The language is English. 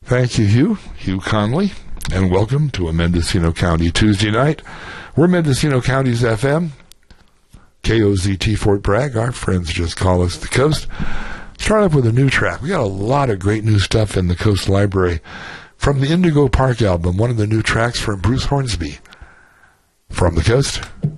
Thank you, Hugh Conley, and welcome to a Mendocino County Tuesday night. We're Mendocino County's FM, KOZT Fort Bragg. Our friends just call us the Coast. Start off with a new track. We got a lot of great new stuff in the Coast Library. From the Indigo Park album, one of the new tracks from Bruce Hornsby. From the Coast.